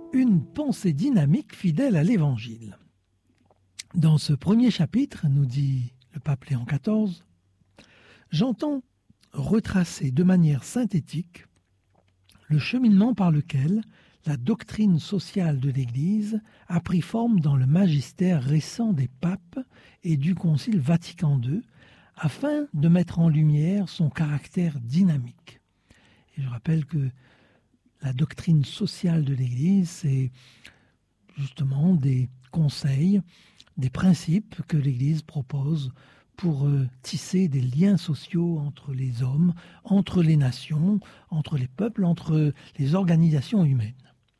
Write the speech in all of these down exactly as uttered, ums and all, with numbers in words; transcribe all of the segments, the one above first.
Une pensée dynamique fidèle à l'Évangile. Dans ce premier chapitre, nous dit le pape Léon quatorze, j'entends retracer de manière synthétique le cheminement par lequel la doctrine sociale de l'Église a pris forme dans le magistère récent des papes et du Concile Vatican deux, afin de mettre en lumière son caractère dynamique. Et je rappelle que la doctrine sociale de l'Église, c'est justement des conseils, des principes que l'Église propose pour euh, tisser des liens sociaux entre les hommes, entre les nations, entre les peuples, entre les organisations humaines.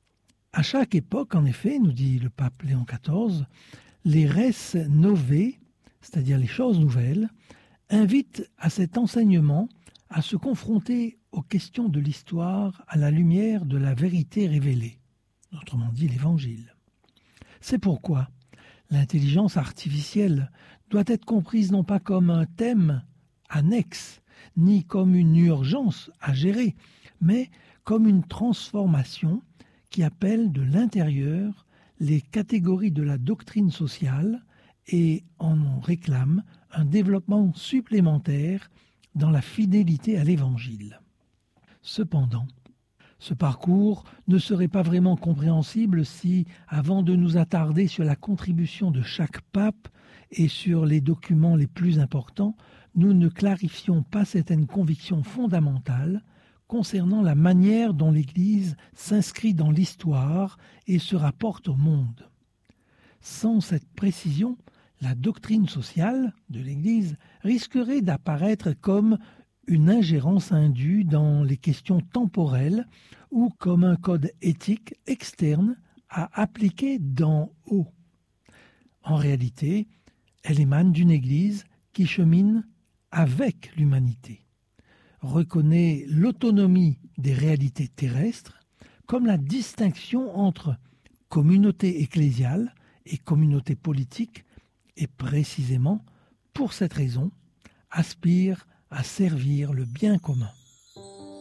À chaque époque, en effet, nous dit le pape Léon quatorze, les res novae, c'est-à-dire les choses nouvelles, invitent à cet enseignement à se confronter aux questions de l'histoire à la lumière de la vérité révélée, autrement dit l'Évangile. C'est pourquoi l'intelligence artificielle doit être comprise non pas comme un thème annexe, ni comme une urgence à gérer, mais comme une transformation qui appelle de l'intérieur les catégories de la doctrine sociale et en réclame un développement supplémentaire dans la fidélité à l'Évangile. Cependant, ce parcours ne serait pas vraiment compréhensible si, avant de nous attarder sur la contribution de chaque pape et sur les documents les plus importants, nous ne clarifions pas certaines convictions fondamentales concernant la manière dont l'Église s'inscrit dans l'histoire et se rapporte au monde. Sans cette précision, la doctrine sociale de l'Église risquerait d'apparaître comme une ingérence indue dans les questions temporelles ou comme un code éthique externe à appliquer d'en haut. En réalité, elle émane d'une Église qui chemine avec l'humanité, reconnaît l'autonomie des réalités terrestres comme la distinction entre communauté ecclésiale et communauté politique et précisément, pour cette raison, aspire à servir le bien commun.